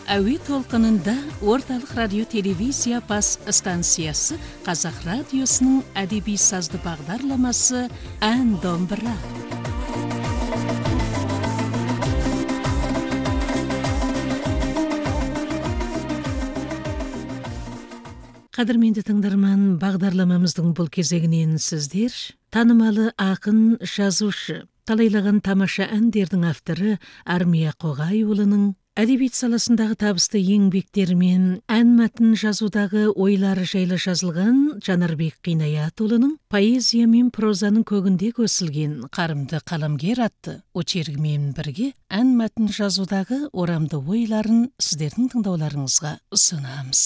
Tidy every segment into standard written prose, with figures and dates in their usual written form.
Әуе толқынында орталық радио телевизия бас станциясы Қазақ радиосының әдеби сазды бағдарламасы «Ән домбыра». Қадірменді тыңдарман, бағдарламамыздың бұл кезегінен сіздер танымалы ақын, жазушы, талайлаған тамаша әндердің авторы Армия Қоғайұлының әдебиет саласындағы табысты еңбектерімен ән мәтін жазудағы ойлары жайлы жазылған Жанарбек Қинаятұлының поэзия мен прозаның көгінде көсілген қарымды қаламгер атты очеркімен бірге ән мәтін жазудағы орамды ойларын сіздердің тыңдауларыңызға ұсынамыз.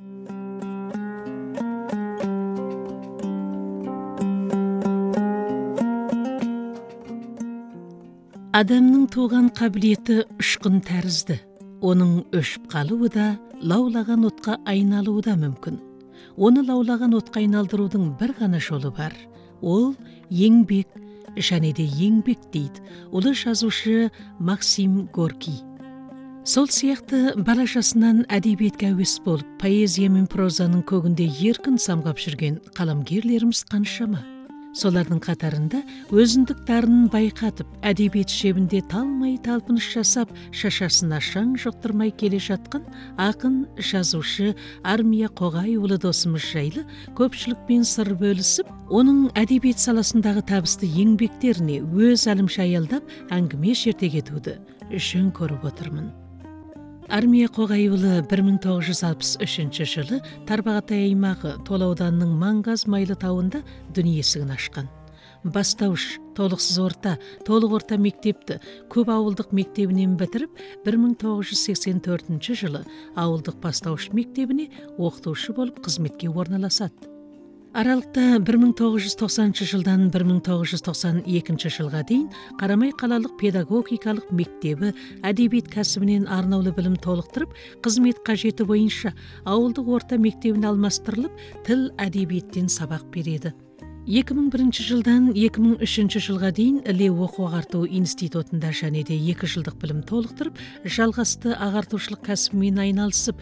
Адамның туған қабілеті ұшқын тәрізді. Оның өшіп қалуы да, лаулаған отқа айналуы да мүмкін. Оны лаулаған отқа айналдырудың бір ғана жолы бар. Ол еңбек, және де еңбек дейді ұлы жазушы Максим Горький. Сол сияқты бала жасынан әдебиетке әуес болып, поэзия мен прозаның көгінде еркін самғап жүрген қаламгерлеріміз қаншама. Солардың қатарында өзіндік дарынын байқатып, әдебиет шебінде талмай талпыныс жасап, шашасына шаң жұқтырмай келе жатқан ақын, жазушы Армия Қоғайұлы досымыз жайлы көпшілікпен сыр бөлісіп, оның әдебиет саласындағы табысты еңбектеріне өз әлімше аялдап әңгіме шерте кетуді жөн көріп отырмын. Армия Қоғайұлы 1963 жылы Тарбағатай аймағы Тола ауданының Маңғаз майлы тауында дүние есігін ашқан. Бастауыш, толықсыз орта, толық орта мектепті көп ауылдық мектебінен бітіріп, 1984 жылы ауылдық бастауыш мектебіне оқытушы болып қызметке орналасады. Аралықта 1990 жылдан 1992 жылға дейін Қарамай қалалық педагогикалық мектебі әдебиет кәсібінен арнаулы білім толықтырып, қызмет қажеті бойынша ауылдық орта мектебіне алмастырылып, тіл әдебиеттен сабақ береді. 2001 жылдан 2003 жылға дейін Іле оқу-ағарту институтында және де 2 жылдық білім толықтырып, жалғасты ағартушылық кәсібімен айналысып,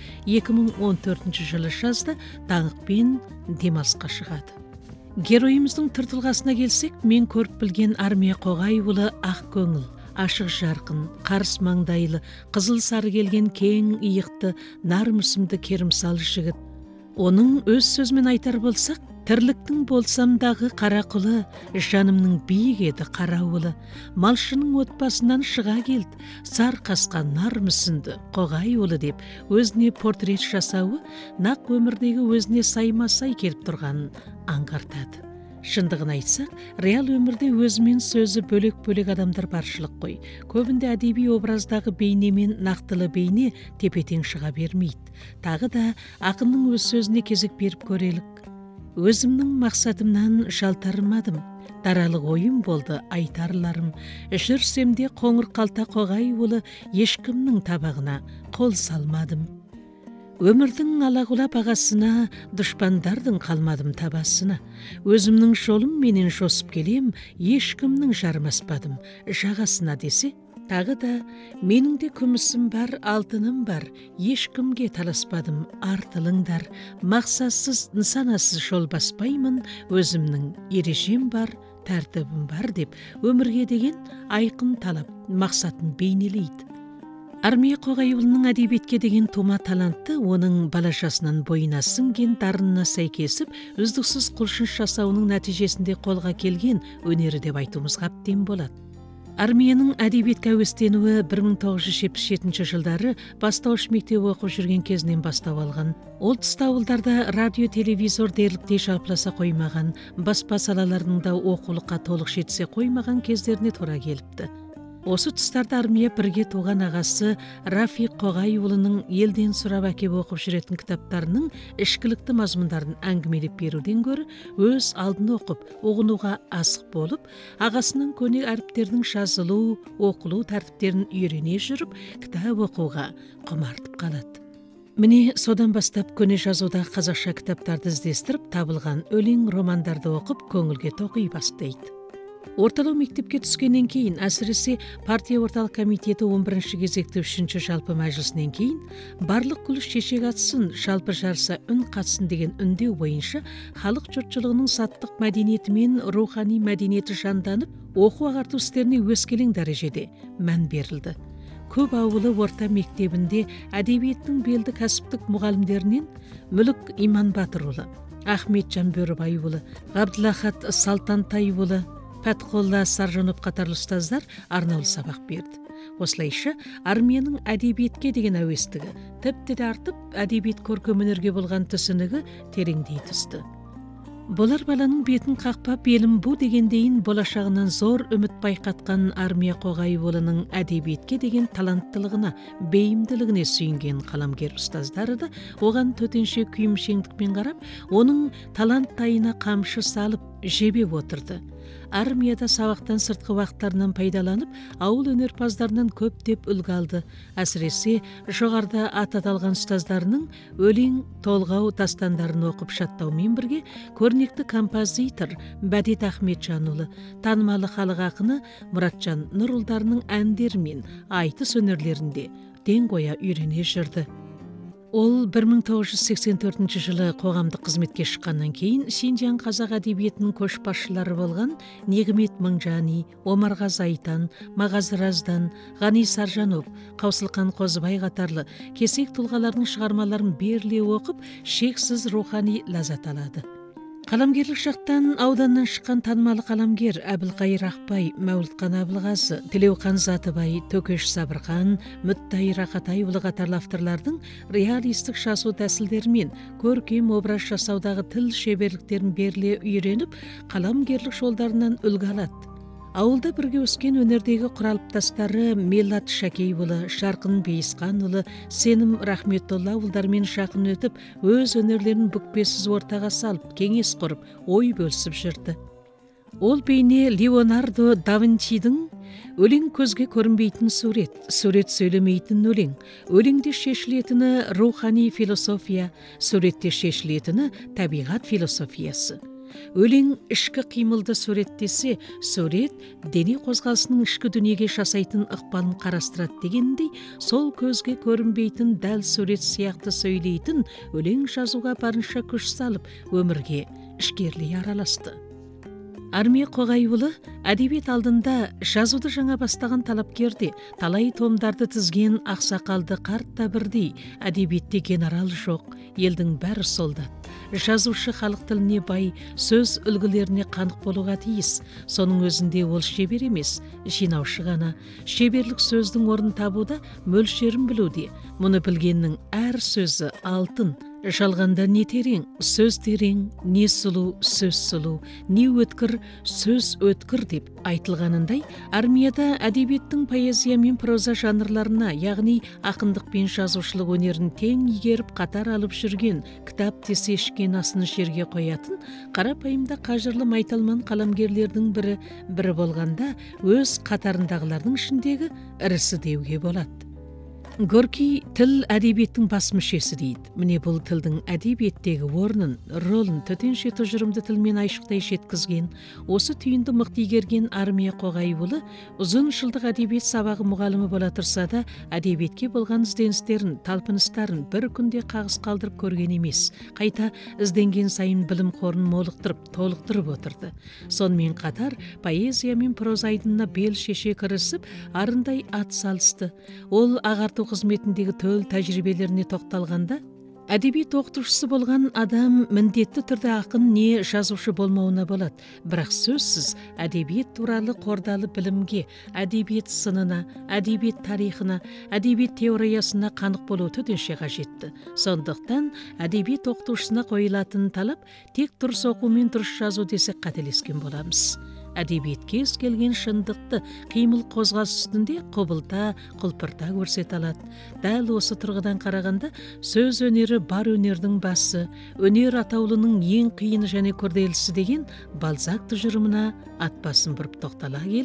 2014 жылы жазда даңқпен демалысқа шығады. Геройымыздың түр-тұлғасына келсек, мен көріп білген Армия Қоғайұлы ақ көңіл, ашық жарқын, қарыс маңдайлы, қызыл сары келген кең иықты, нар мүсінді керімсал жігіт. Оның өз сөзімен айтар болсақ, тірліктің болсамдағы қара құлы, жанымның биік еді қарауылы, малшының отбасынан шыға келді, сар қасқа нар мүсінді Қоғайұлы деп өзіне портрет жасауы нақ өмірдегі өзіне сайма-сай келіп тұрғанын аңғартады. Шындығын айтсақ, реал өмірде өзімен сөзі бөлек-бөлек адамдар баршылық қой. Көбінде әдеби образдағы бейне мен нақтылы бейне тепетең шыға бермейді. Тағы да ақынның өз сөзіне кезек беріп көрелік. Өзімнің мақсатымнан жалтармадым, даралық ойым болды айтарларым. Жүрсемде қоңыр қалта Қоғайұлы, ешкімнің табағына қол салмадым. Өмірдің алағұла бағасына, дұшпандардың қалмадым табасына. Өзімнің жолым менен жосып келем, ешкімнің жармаспадым жағасына десе, тағы да менің де күмісім бар, алтыным бар, ешкімге таласпадым артылыңдар. Мақсатсыз, нысанасыз жол баспаймын, өзімнің ережем бар, тәртібім бар деп өмірге деген айқын талап, мақсатын бейнелейді. Армия Қоғайұлының әдебиетке деген тума таланты оның бала жасынан бойына сіңген дарынына сәйкесіп, үздіксіз құлшыныс жасауының нәтижесінде қолға келген өнері деп айтуымызға әбден болады. Армияның әдебиетке әуестенуі 1977 жылдары бастауыш мектеп оқып жүрген кезінен бастау алған. Ол тұста ауылдарда радио, телевизор дерліктей шарпыласа қоймаған, баспа салаларының да оқулыққа толық жетсе қоймаған кездеріне тура келіпті. Осы тұстарда армия бірге туған ағасы Рафик Қоғайұлының елден сұрап әкеп оқып жүретін кітаптарының ішкілікті мазмұндарын әңгімелеп беруден гөрі өз алдын оқып, ұғынуға асық болып, ағасының көне әріптердің жазылу, оқылу тәртіптерін үйрене жүріп, кітап оқуға құмартып қалады. Міне содан бастап көне жазудағы қазақша кітаптарды іздестіріп, табылған өлең романдарды оқып, көңілге тоқи бастайды. Орталау мектепке түскеннен кейін, әсіресе партия орталық комитеті 11-ші кезекті 3-ші жалпы мәжілісінен кейін, барлық күліш шешек атсын, жалпы жарса үн қатсын деген үндеу бойынша халық жұртшылығының саттық мәдениеті мен рухани мәдениеті жанданып, оқу ағарту істеріне өскелең дәрежеде мән берілді. Көп ауылы орта мектебінде әдебиеттің белді кәсіптік мұғалімдерінен Мүлік Иманбатырұлы, Ахмет Жанбөрібайұлы, Ғабдылахат Салтантайұлы, Пәтқолла Саржанов қатарлы ұстаздар арнаулы сабақ берді. Осылайша армияның әдебиетке деген әуестігі тіпті де артып, әдебиет көркем өнерге болған түсінігі тереңдей түсті. Болар баланың бетін қақпа белім бұ дегендейін болашағынан зор үміт байқатқан Армия Қоғайұлының әдебиетке деген таланттылығына, бейімділігіне сүйінген қаламгер ұстаздары да оған төтенше күйімшеңдікпен қарап, оның талант тайына қамшы салып, жебеп отырды. Армияда сабақтан сыртқы уақыттарынан пайдаланып, ауыл өнерпаздарынан көптеп үлгі алды. Әсіресе жоғарыда аты аталған ұстаздарының өлең, толғау дастандарын оқып шаттаумен бірге, көрнекті композитор Бәдет Ахметжанұлы, танымалы халық ақыны Мұратжан Нұрұлдарының әндері мен айтыс өнерлерінде ден қоя үйрене жүрді. Ол 1984 жылы қоғамдық қызметке шыққаннан кейін Синжан қазақ әдебиетінің көшбасшылары болған Нигмет Мыңжани, Омарғазы Айтан, Мағазы Раздан, Ғани Саржанов, Қаусылқан Қозыбай қатарлы кесек тұлғалардың шығармаларын беріле оқып, шексіз рухани ләззат алады. Қаламгерлік жақтан ауданнан шыққан танымалы қаламгер Әбілқайыр Ақбай, Мәулітхан Әбілғазы, Тілеухан Затыбай, Төкеш Сабырхан, Мүттай Рақатайұлы қатарлы авторлардың реалистік жазу тәсілдері мен көркем образ жасаудағы тіл шеберліктерін беріле үйреніп, қаламгерлік жолдарынан үлгі алады. Ауылда бірге өскен өнердегі құралыптастары Меллат Шакейұлы, Жарқын Бейісқанұлы, Сенім Рахметолла ауылдармен жақын өтіп, өз өнерлерін бүкпесіз ортаға салып, кеңес құрып, ой бөлісіп жүрді. Ол бейне Леонардо да Винчидің өлең көзге көрінбейтін сурет, сурет сөйлемейтін өлең, өлеңде шешілетіні рухани философия, суретте шешілетіні табиғат философиясы. Өлең ішкі қимылды суреттесе, сурет дене қозғалысының ішкі дүниеге жасайтын ықпалын қарастырады дегендей, сол көзге көрінбейтін дәл сурет сияқты сөйлейтін өлең жазуға барынша күш салып, өмірге ішкерлей араласты. Армия Қоғайұлы әдебиет алдында жазуды жаңа бастаған талапкерде, талай томдарды тізген ақсақалды қарт та бірдей, әдебиетте генерал жоқ, елдің бәрі солдат. Жазушы халық тіліне бай, сөз үлгілеріне қанық болуға тиіс. Соның өзінде ол шебер емес, жинаушы ғана. Шеберлік сөздің орын табуда, мөлшерін білуде. Мұны білгеннің әр сөзі алтын. Жалғанда не терең, сөз терең, не сұлу, сөз сұлу, не өткір, сөз өткір деп айтылғанындай, армияда әдебиеттің поэзия мен проза жанрларына, яғни ақындық пен жазушылық өнерін тең игеріп қатар алып жүрген, кітап десе ішкен асын жерге қоятын, қарапайымда қажырлы майталман қаламгерлердің бірі болғанда, өз қатарындағылардың ішіндегі ірісі деуге болады. Горький тіл әдебиеттің бас мүшесі дейді. Міне бұл тілдің әдебиеттегі орнын, ролын төтенше тұжырымды тілмен айшықтай жеткізген, осы түйінді мықты игерген Армия Қоғайұлы ұзын жылдық әдебиет сабағы мұғалімі бола тұрса да, әдебиетке болған ізденістерін, талпыныстарын бір күнде қағыс қалдырып көрген емес. Қайта ізденген сайын білім қорын молықтырып, толықтырып отырды. Сонымен қатар поэзия мен проза айдынына бел шеше кірісіп, арындай ат салысты. Ол ағарту қызметіндегі төл тәжірибелеріне тоқталғанда, әдебиет оқытушысы болған адам міндетті түрде ақын не жазушы болмауына болады. Бірақ сөзсіз әдебиет туралы қордалы білімге, әдебиет сынына, әдебиет тарихына, әдебиет теориясына қанық болу төтенше қажетті. Сондықтан әдебиет оқытушысына қойылатын талап тек дұрыс оқу мен дұрыс жазу десек қателескен боламыз. Әдебиет кез келген шындықты қимыл қозғалыс үстінде құбылта, құлпырта көрсете алады. Дәл осы тұрғыдан қарағанда, сөз өнері бар өнердің басы, өнер атаулының ең қиыны және күрделісі деген Бальзак тұжырымына ат басын бұрып тоқтала келіп,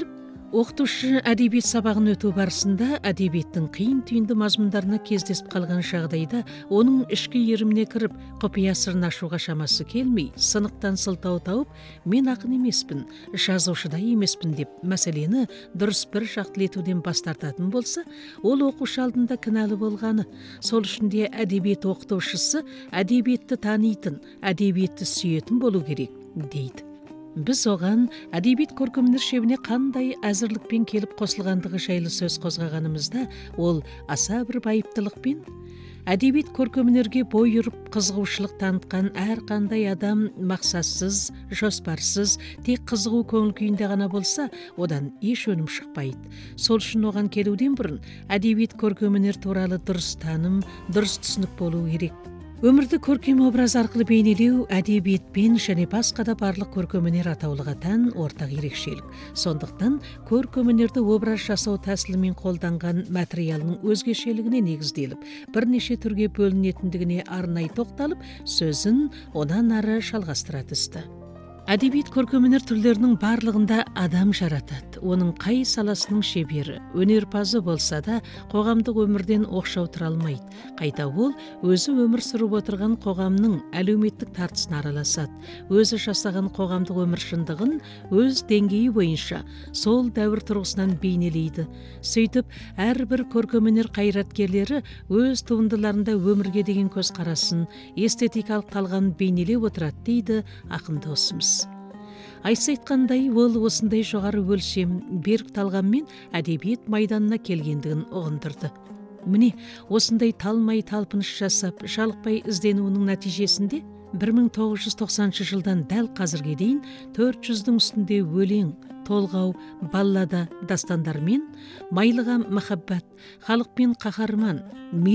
Оқытушы әдебиет сабағын өту барысында әдебиеттің қиын түйінді мазмұндарына кездесіп қалған жағдайда оның ішкі иіріміне кіріп, құпия сырын ашуға шамасы келмей, сынықтан сылтау тауып, мен ақын емеспін, жазушыдай емеспін деп мәселені дұрыс бір жақтылетуден бас тартатын болса, ол оқушы алдында кінәлі болғаны. Сол үшін де әдебиет оқытушысы әдебиетті танитын, әдебиетті сүйетін болу керек, дейді. Біз оған әдебиет көркемөнер шебіне қандай әзірлікпен келіп қосылғандығы жайлы сөз қозғағанымызда, ол аса бір байыптылықпен әдебиет көркемөнерге бой ұрып қызығушылық танытқан әрқандай адам мақсатсыз, жоспарсыз, тек қызығу көңіл күйінде ғана болса, одан еш өнім шықпайды. Сол үшін оған келуден бұрын әдебиет көркемөнер туралы дұрыс таным, дұрыс түсінік болу керек. Өмірді көркем образ арқылы бейнелеу әдебиетпен және басқа да барлық көркемөнер атаулыға тән ортақ ерекшелік. Сондықтан көркемөнерді образ жасау тәсілімен қолданған материалының өзгешелігіне негізделіп, бірнеше түрге бөлінетіндігіне арнай тоқталып, сөзін одан ары жалғастыра түсті. Әдебиет көркемөнер түрлерінің барлығында адам жаратады. Оның қай саласының шебері, өнерпазы болса да, қоғамдық өмірден оқшау тұра алмайды. Қайта ол өзі өмір сүріп отырған қоғамның әлеуметтік тартысына араласады. Өзі жасаған қоғамдық өмір шындығын өз деңгейі бойынша сол дәуір тұрғысынан бейнелейді. Сөйтіп, әрбір көркемөнер қайраткерлері өз туындыларында өмірге деген көзқарасын, эстетикалық талғамын бейнелеп отырады, дейді ақын досымыз. Айса айтқандай, ол осындай жоғары өлшем, берік талғаммен әдебиет майданына келгендігін ұғындырды. Міне, осындай талмай талпыныс жасап, жалықпай ізденуінің нәтижесінде 1990 жылдан дәл қазірге дейін 400-дің үстінде өлең, толғау, баллада, дастандармен, майлыға махаббат, халықпен қаһарман,